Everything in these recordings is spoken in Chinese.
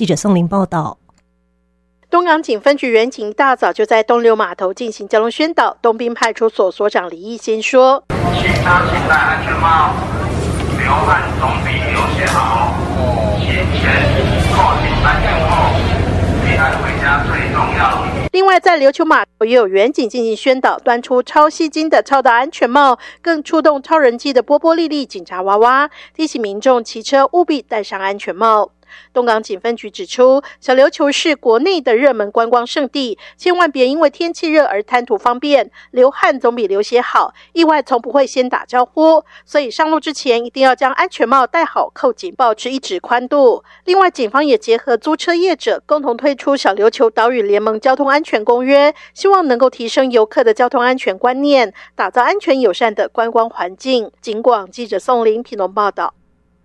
记者宋林报道。 东港警分局员警一大早就在东流码头进行交通宣导。东滨派出所所长李义先说： 请他请戴安全帽，流汗总比流血好。请前扣紧安全后，平安回家最重要。 另外，在琉球码头也有员警进行宣导，端出超吸睛的超大安全帽，更出动超人气的波波莉莉警察娃娃，提醒民众骑车务必戴上安全帽。东港警分局指出，小琉球是国内的热门观光胜地，千万别因为天气热而贪图方便，流汗总比流血好，意外从不会先打招呼，所以上路之前一定要将安全帽戴好扣紧，保持一指宽度。另外，警方也结合租车业者，共同推出小琉球岛屿联盟交通安全公约，希望能够提升游客的交通安全观念，打造安全友善的观光环境。警广记者宋林屏东报道。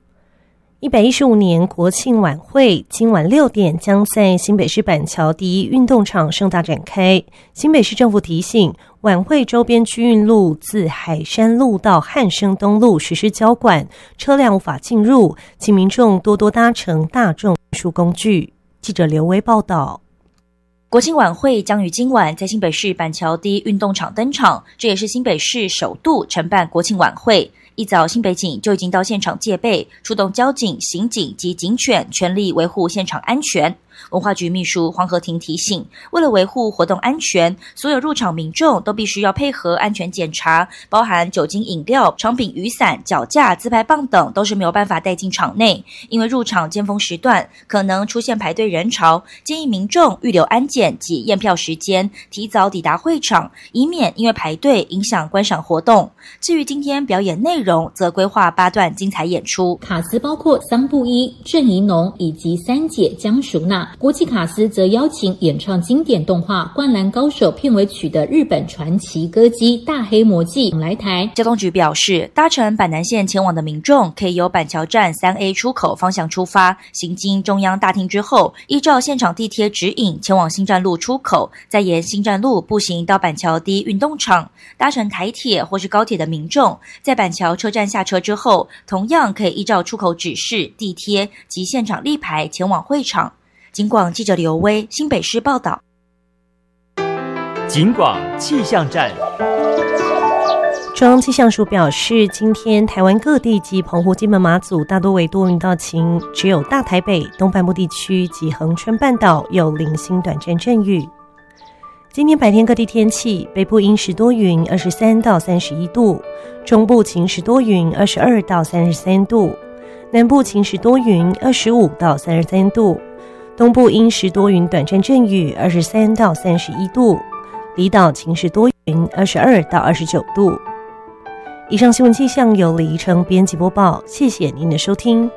115年国庆晚会今晚6点将在新北市板桥第一运动场盛大展开。新北市政府提醒，晚会周边区运路自海山路到汉生东路实施交管，车辆无法进入，请民众多多搭乘大众运输工具。记者刘威报道。 国庆晚会将于今晚在新北市板桥第一运动场登场，这也是新北市首度承办国庆晚会。一早，新北警就已经到现场戒备，出动交警、刑警及警犬，全力维护现场安全。文化局秘书黄和婷提醒，为了维护活动安全，所有入场民众都必须要配合安全检查，包含酒精饮料、长柄雨伞、脚架、自拍棒等都是没有办法带进场内，因为入场尖峰时段可能出现排队人潮，建议民众预留安检及验票时间，提早抵达会场，以免因为排队影响观赏活动。至于今天表演内容，则规划8段精彩演出， 卡司包括桑布伊、郑怡农以及三姐江淑娜。国际卡司则邀请演唱经典动画《灌篮高手》片尾曲的日本传奇歌姬大黑魔记来台。 交通局表示，搭乘板南线前往的民众可以由板桥站 3A 出口方向出发，行经中央大厅之后，依照现场地贴指引前往新站路出口，再沿新站路步行到板桥第一运动场。搭乘台铁或是高铁的民众，在板桥车站下车之后，同样可以依照出口指示、地贴及现场立牌前往会场。警广记者刘威新北市报道。 警广气象站。 中央气象署表示，今天台湾各地及澎湖、金门、马祖大多为多云到晴，只有大台北、东半部地区及恒春半岛有零星短暂阵雨。今天白天各地天气，北部阴时多云，23到31度；中部晴时多云，22到33度；南部晴时多云，25到33度；东部阴时多云，短暂阵雨，23到31度；离岛晴时多云，22到29度。以上新闻气象由李怡成编辑播报，谢谢您的收听。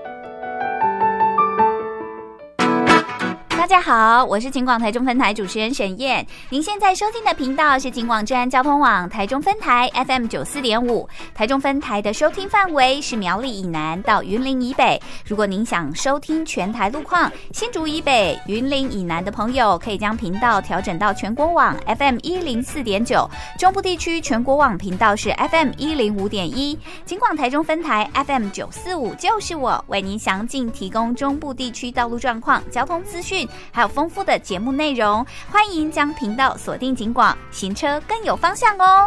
大家好，我是警广台中分台主持人沈燕。您现在收听的频道是警广治安交通网台中分台 FM 94.5，台中分台的收听范围是苗栗以南到云林以北。如果您想收听全台路况，新竹以北、云林以南的朋友可以将频道调整到全国网 FM 104.9，中部地区全国网频道是 FM 105.1。警广台中分台 FM 945就是我，为您详尽提供中部地区道路状况、交通资讯，还有丰富的节目内容，欢迎将频道锁定警广，行车更有方向哦。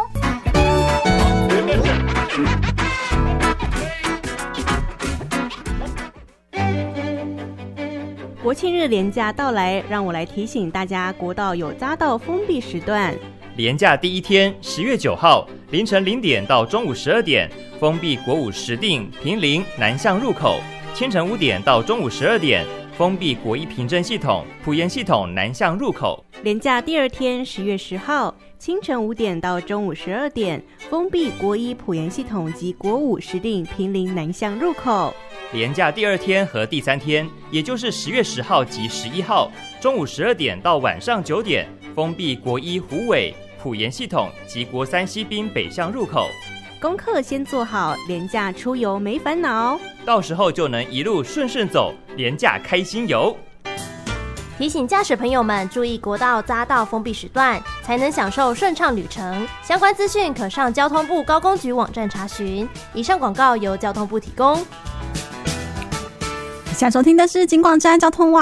国庆日连假到来，让我来提醒大家，国道有匝道封闭时段。 连假第一天10月9号凌晨0点到中午12点封闭国五石碇、坪林南向入口，清晨5点到中午12点封闭国一平镇系统、埔盐系统南向入口。 连假第二天10月10号清晨5点到中午12点封闭国一埔盐系统及国五石碇、坪林南向入口。 连假第二天和第三天，也就是10月10号及11号中午12点到晚上9点封闭国一虎尾、埔盐系统及国三西滨北向入口。 功课先做好，连假出游没烦恼， 到时候就能一路顺顺走，连假开心游。 提醒驾驶朋友们注意国道匝道封闭时段，才能享受顺畅旅程。相关资讯可上交通部高工局网站查询。以上广告由交通部提供。 想收听的是警广治安交通网